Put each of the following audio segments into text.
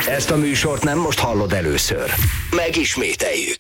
Ezt a műsort nem most hallod először. Megismételjük.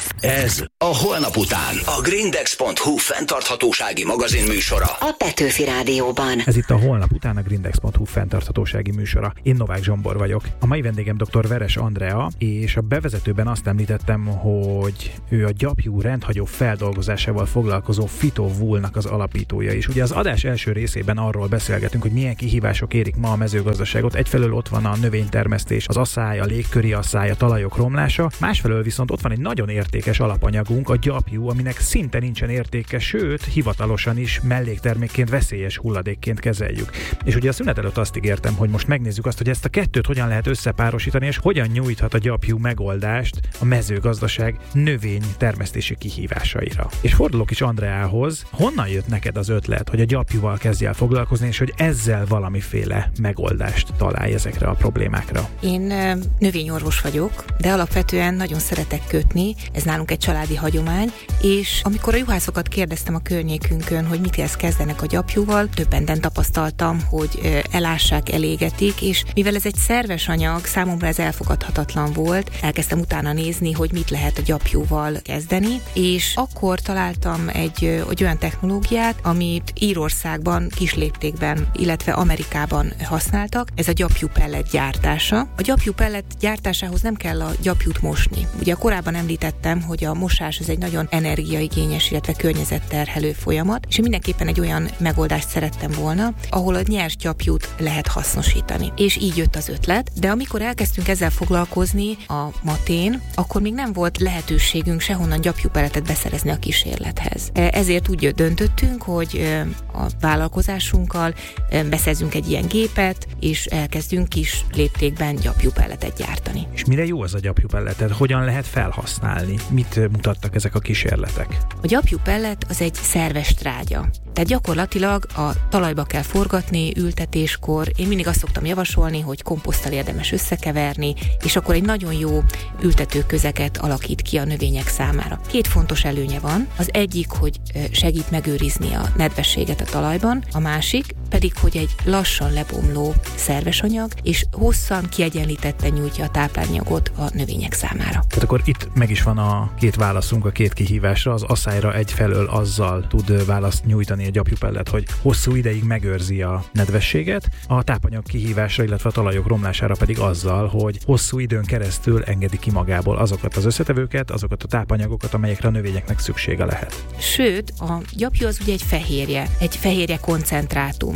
Ez a Holnap után. A Grindex.hu fenntarthatósági magazin műsora. A Petőfi Rádióban. Ez itt a Holnap után a Grindex.hu fenntarthatósági műsora. Én Novák Zsombor vagyok. A mai vendégem dr. Veres Andrea, és a bevezetőben azt említettem, hogy ő a gyapjú rendhagyó feldolgozásával foglalkozó Phytowool-nak az alapítója is. Ugye az adás első részében arról beszélgetünk, hogy milyen kihívások érik ma a mezőgazdaságot. Egyfelől ott van a növénytermesztés, az aszály, a légköri aszály, a talajok romlása, másfelől viszont ott van egy nagyon értékes alapanyagunk, a gyapjú, aminek szinte nincsen értéke, sőt, hivatalosan is melléktermékként, veszélyes hulladékként kezeljük. És ugye a szünet előtt azt ígértem, hogy most megnézzük azt, hogy ezt a kettőt hogyan lehet összepárosítani, és hogyan nyújthat a gyapjú megoldást a mezőgazdaság növénytermesztési kihívásaira. És fordulok is Andreához, honnan jött neked az ötlet, hogy a gyapjúval kezdj el foglalkozni, és hogy ezzel valamiféle megoldást találj ezekre a problémákra? Én növényorvos vagyok, de alapvetően nagyon szeretek kötni, ez nálunk egy családi hagyomány, és amikor a juhászokat kérdeztem a környékünkön, hogy mit kezdenek a gyapjúval, többenden tapasztaltam, hogy elássák, elégetik, és mivel ez egy szerves anyag, számomra ez elfogadhatatlan volt, elkezdtem utána nézni, hogy mit lehet a gyapjúval kezdeni, és akkor találtam egy olyan technológiát, amit Írországban, kisléptékben, illetve Amerikában használtak, ez a gyapjú pellet gyártása. A gyapjú pellet gyártásához nem kell a gyapjút mosni. Ugye korábban említettem, hogy a mosás ez egy nagyon energiaigényes, illetve környezetterhelő folyamat, és én mindenképpen egy olyan megoldást szerettem volna, ahol a nyers gyapjút lehet hasznosítani. És így jött az ötlet, de amikor elkezdtünk ezzel foglalkozni a Matén, akkor még nem volt lehetőségünk sehonnan gyapjúpelletet beszerezni a kísérlethez. Ezért úgy döntöttünk, hogy a vállalkozásunkkal beszerzünk egy ilyen gépet, és elkezdünk kis léptékben gyapjúpelletet gyártani. És mire jó az a gyapjúpelletet? Hogyan lehet felhasználni? Mit mutattak ezek a kísérletek? A gyapjúpellet az egy szerves trágya. Tehát gyakorlatilag a talajba kell forgatni ültetéskor. Én mindig azt szoktam javasolni, hogy komposzttal érdemes összekeverni, és akkor egy nagyon jó ültetőközeket alakít ki a növények számára. Két fontos előnye van. Az egyik, hogy segít megőrizni a nedvességet a talajban, a másik pedig, hogy egy lassan lebomló szerves anyag, és hosszan kiegyenlítetten nyújtja a táplálékanyagot a növények számára. Tehát akkor itt meg is van a két válaszunk a két kihívásra. Az aszályra egyfelől azzal tud választ nyújtani a gyapjúpellet, hogy hosszú ideig megőrzi a nedvességet, a tápanyag kihívásra, illetve a talajok romlására pedig azzal, hogy hosszú időn keresztül engedi ki magából azokat az összetevőket, azokat a tápanyagokat, amelyekre a növényeknek szüksége lehet. Sőt, a gyapjú az ugye egy fehérje koncentrátum.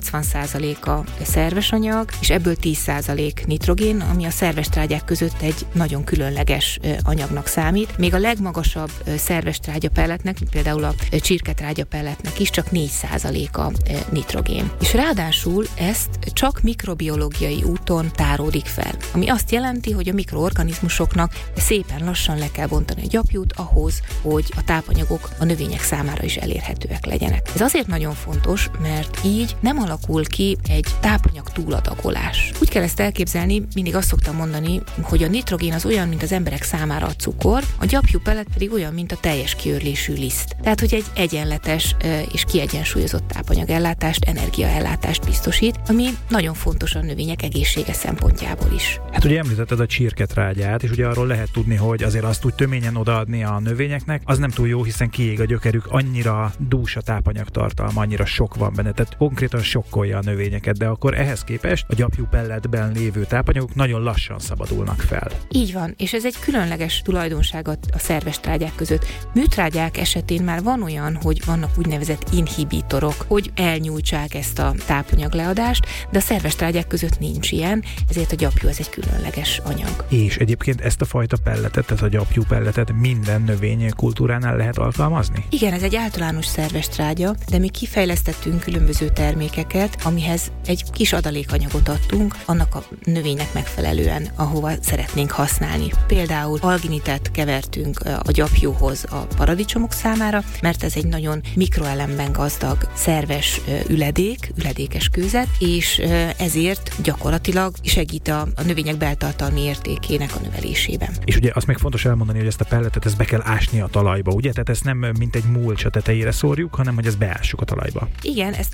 80% a szerves anyag, és ebből 10% nitrogén, ami a szerves trágyák között egy nagyon különleges anyagnak számít. Még a legmagasabb szerves trágyapelletnek, mint például a csirketrágyapelletnek is csak 4% a nitrogén. És ráadásul ezt csak mikrobiológiai úton táródik fel. Ami azt jelenti, hogy a mikroorganizmusoknak szépen lassan le kell bontani a gyapjút ahhoz, hogy a tápanyagok a növények számára is elérhetőek legyenek. Ez azért nagyon fontos, mert így nem alakul ki egy tápanyag túladagolás. Úgy kell ezt elképzelni, mindig azt szoktam mondani, hogy a nitrogén az olyan, mint az emberek számára a cukor, a gyapjúpellet pedig olyan, mint a teljes kiörlésű liszt. Tehát, hogy egy egyenletes és kiegyensúlyozott tápanyagellátást, energiaellátást biztosít, ami nagyon fontos a növények egészsége szempontjából is. Hát ugye említetted a csirketrágyát, és ugye arról lehet tudni, hogy azért azt úgy töményen odaadni a növényeknek, az nem túl jó, hiszen kiég a gyökerük, annyira dús a tápanyagtartalma, annyira sok van benne, tehát konkrétan sokkolja a növényeket, de akkor ehhez képest a gyapjúpelletben lévő tápanyagok nagyon lassan szabadulnak fel. Így van, és ez egy különleges tulajdonság a szerves trágyák között. Műtrágyák esetén már van olyan, hogy vannak úgynevezett inhibitorok, hogy elnyújtsák ezt a tápanyagleadást, de a szerves trágyák között nincs ilyen, ezért a gyapjú az egy különleges anyag. És egyébként ezt a fajta pelletet, tehát a gyapjúpelletet minden növénykultúránál lehet alkalmazni? Igen, ez egy általános szerves trágya, de mi kifejlesztettünk különböző termékeket, amihez egy kis adalékanyagot adtunk, annak a növénynek megfelelően, ahova szeretnénk használni. Például alginitet kevertünk a gyapjúhoz a paradicsomok számára, mert ez egy nagyon mikroelemben gazdag szerves üledékes kőzet, és ezért gyakorlatilag segít a növények beltartalmi értékének a növelésében. És ugye azt még fontos elmondani, hogy ezt a pelletet be kell ásni a talajba, ugye? Tehát ezt nem mint egy mulcs a tetejére szórjuk, hanem hogy ezt beássuk a talajba. Igen, ezt úgy szoktam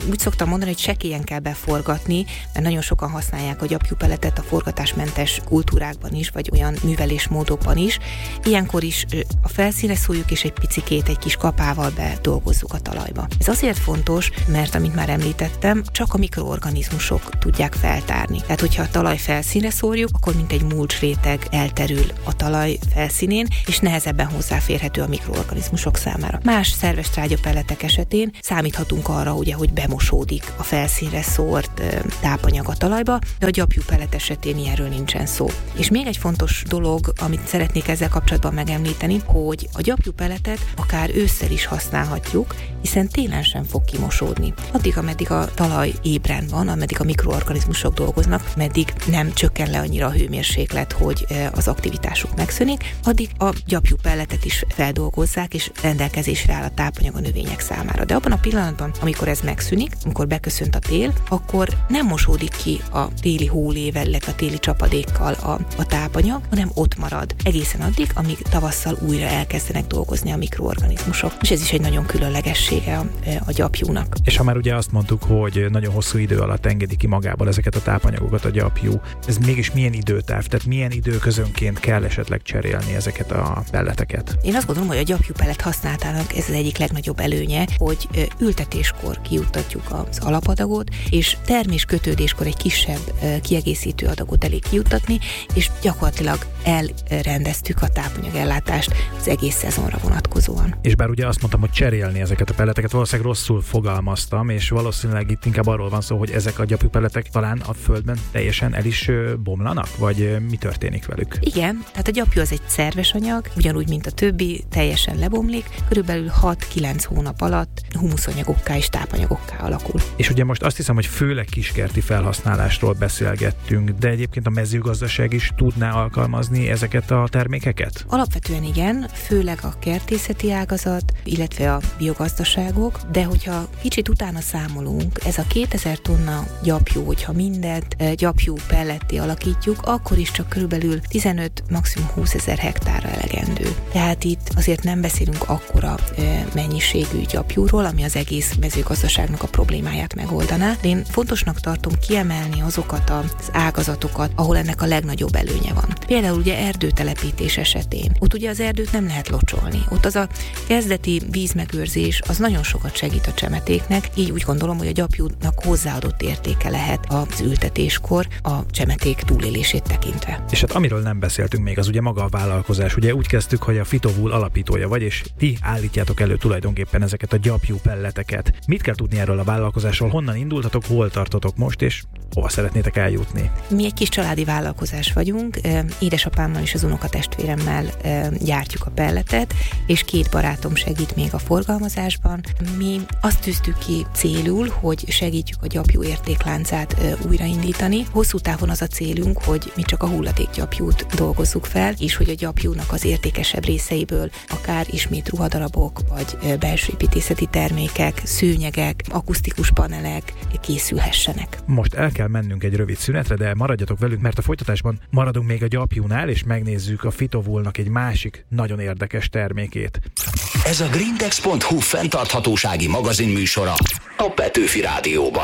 mondani, hogy sekélyen kell beforgatni, mert nagyon sokan használják a gyapjúpelletet a forgatásmentes kultúrákban is, vagy olyan művelésmódokban is. Ilyenkor is a felszínre szórjuk, és egy picikét, egy kis kapával bedolgozzuk a talajba. Ez azért fontos, mert amint már említettem, csak a mikroorganizmusok tudják feltárni. Tehát, hogyha a talaj felszínre szórjuk, akkor mint egy mulcsréteg elterül a talaj felszínén, és nehezebben hozzáférhető a mikroorganizmusok számára. Más szerves trágyapelletek esetén számíthatunk arra, ugye, hogy bemosódik a felszínre szórt tápanyag a talajba, de a gyapjúpellet esetén ilyenről nincsen szó. És még egy fontos dolog, amit szeretnék ezzel kapcsolatban megemlíteni, hogy a gyapjúpelletet akár ősszel is használhatjuk, hiszen télen sem fog kimosódni. Addig, ameddig a talaj ébren van, ameddig a mikroorganizmusok dolgoznak, meddig nem csökken le annyira a hőmérséklet, hogy az aktivitásuk megszűnik, addig a gyapjúpelletet is feldolgozzák, és rendelkezésre áll a tápanyag a növények számára. De abban a pillanatban, amikor ez megszűnik, amikor beköszönt a tél, akkor nem mosódik ki a téli hólével, illetve a téli csapadékkal a tápanyag, hanem ott marad. Egészen addig, amíg tavasszal újra elkezdenek dolgozni a mikroorganizmusok. És ez is egy nagyon különlegessége a gyapjúnak. És ha már ugye azt mondtuk, hogy nagyon hosszú idő alatt engedi ki magából ezeket a tápanyagokat a gyapjú, ez mégis milyen időtáv, tehát milyen időközönként kell esetleg cserélni ezeket a pelleteket? Én azt gondolom, hogy a gyapjúpellet használatának ez az egyik legnagyobb előnye, hogy ültetéskor kijuttatjuk az alapadagot, és terméskötődéskor egy kisebb kiegészítő adagot elég kijuttatni, és gyakorlatilag elrendeztük a tápanyagellátást az egész szezonra vonatkozóan. És bár ugye azt mondtam, hogy cserélni ezeket a pelleteket, valószínűleg rosszul fogalmaztam, és valószínűleg itt inkább arról van szó, hogy ezek a gyapjúpelletek talán a földben teljesen el is bomlanak, vagy mi történik velük? Igen, tehát a gyapjú az egy szerves anyag, ugyanúgy, mint a többi, teljesen lebomlik, körülbelül 6-9 hónap alatt humuszanyagokká és tápanyagokká alakul. És ugye most azt hiszem, hogy főleg kiskerti felhasználásról beszélgettünk, de egyébként a mezőgazdaság is tudná alkalmazni ezeket a termékeket? Alapvetően igen, főleg a kertészeti ágazat, illetve a biogazdaságok, de hogyha kicsit utána számolunk, ez a 2000 tonna gyapjú, hogyha mindent gyapjú pelletté alakítjuk, akkor is csak körülbelül 15, maximum 20 000 hektárra elegendő. Tehát itt azért nem beszélünk akkora mennyiségű gyapjúról, ami az egész mezőgazdaságnak a problémáját megoldaná. De én fontosnak tartom kiemelni azokat az ágazatokat, ahol ennek a legnagyobb előnye van. Például ugye erdőtelepítés esetén. Ott ugye az erdőt nem lehet locsolni. Ott az a kezdeti vízmegőrzés az nagyon sokat segít a csemetéknek, így úgy gondolom, hogy a gyapjúnak hozzáadott értéke lehet az ültetéskor a csemeték túlélését tekintve. És hát amiről nem beszéltünk még, az ugye maga a vállalkozás. Ugye úgy kezdtük, hogy a Phytowool alapítója vagy, és ti állítjátok elő tulajdonképpen ezeket a gyapjú pelleteket. Mit kell tudni erről a vállalkozásról? Honnan indultatok, hol tartotok most, és hova szeretnétek eljutni? Mi egy kis családi vállalkozás vagyunk, édesapámmal és az unokatestvéremmel gyártjuk a pelletet, és 2 barátom segít még a forgalmazásban. Mi azt tűztük ki célul, hogy segítjük a gyapjú értékláncát újraindítani. Hosszú távon az a célunk, hogy mi csak a hulladékgyapjút dolgozzuk fel, és hogy a gyapjúnak az értékesebb részeiből akár ismét ruhadarabok, vagy belső építészeti termékek, szőnyegek, akusztikus panelek készülhessenek. Most el kell mennünk egy rövid szünetre, de maradjatok velünk, mert a folytatásban maradunk még a gyapjúnál, és megnézzük a Phytowoolnak egy másik nagyon érdekes termékét. Ez a Grindex.hu fenntarthatósági magazinműsora a Petőfi Rádióban.